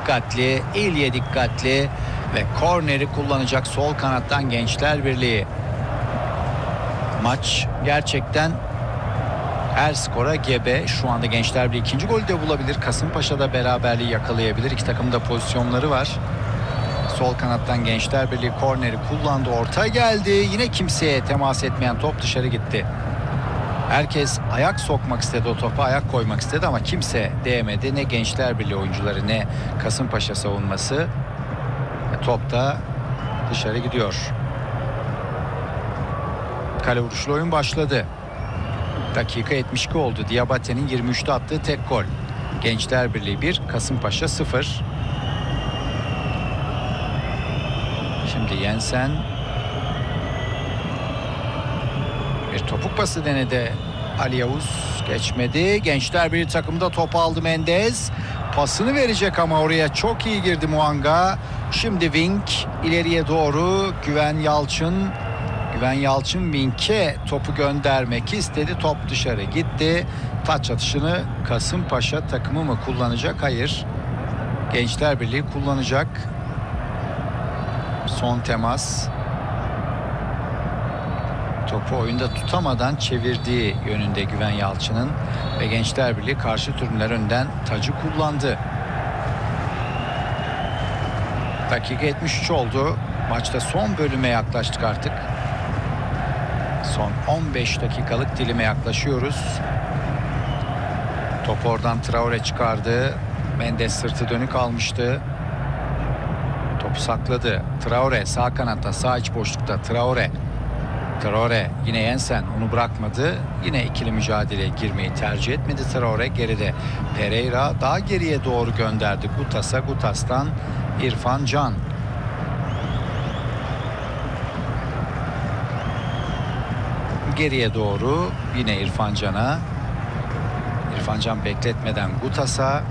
dikkatli, İlye dikkatli ve korneri kullanacak sol kanattan Gençler Birliği. Maç gerçekten her skora gebe. Şu anda Gençler Birliği ikinci golü de bulabilir. Kasımpaşa'da beraberliği yakalayabilir. İki takımın da pozisyonları var. Sol kanattan Gençler Birliği korneri kullandı. Orta geldi. Yine kimseye temas etmeyen top dışarı gitti. Herkes ayak sokmak istedi o topa. Ayak koymak istedi ama kimse değmedi. Ne Gençler Birliği oyuncuları ne Kasımpaşa savunması. Top da dışarı gidiyor. Kale vuruşlu oyun başladı. Dakika 72 oldu. Diabate'nin 23'te attığı tek gol. Gençler Birliği 1, Kasımpaşa 0. Şimdi Jensen bir topuk pası denedi. Ali Yavuz geçmedi. Gençler Birliği takımda top aldı Mendez. Pasını verecek ama oraya çok iyi girdi Muanga. Şimdi Wink ileriye doğru. Güven Yalçın Wink'e topu göndermek istedi. Top dışarı gitti. Taç atışını Kasımpaşa takımı mı kullanacak? Hayır. Gençler Birliği kullanacak. Son temas. Topu oyunda tutamadan çevirdiği yönünde Güven Yalçın'ın ve Gençler Birliği karşı tribünler önden tacı kullandı. Dakika 73 oldu. Maçta son bölüme yaklaştık artık. Son 15 dakikalık dilime yaklaşıyoruz. Top oradan Traore çıkardı. Mendes sırtı dönük almıştı. Topu sakladı. Traore sağ kanatta, sağ iç boşlukta. Traore yine Jensen onu bırakmadı. Yine ikili mücadeleye girmeyi tercih etmedi Traore. Geride Pereira daha geriye doğru gönderdi Gutas'a. Gutas'tan İrfan Can. Geriye doğru yine İrfan Can'a. İrfan Can bekletmeden Gutas'a.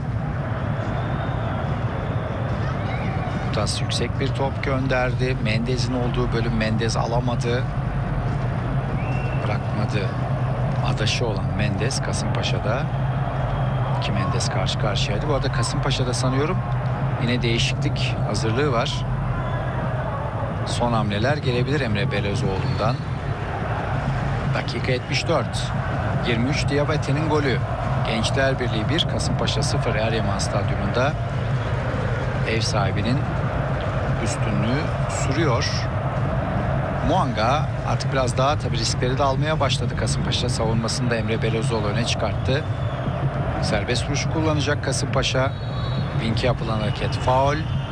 Gutas yüksek bir top gönderdi. Mendez'in olduğu bölüm Mendez alamadı. Bırakmadı. Adaşı olan Mendez Kasımpaşa'da. İki Mendez karşı karşıyaydı. Bu arada Kasımpaşa'da sanıyorum yine değişiklik hazırlığı var. Son hamleler gelebilir Emre Belözoğlu'ndan. Dakika 74. 23 Diabate'nin golü. Gençler Birliği 1, Kasımpaşa 0 Eryaman Stadyumunda. Ev sahibinin üstünlüğü sürüyor. Muanga artık biraz daha tabii riskleri de almaya başladı Kasımpaşa. Savunmasında Emre Belözoğlu öne çıkarttı. Serbest vuruşu kullanacak Kasımpaşa. Wink'e yapılan hareket faul.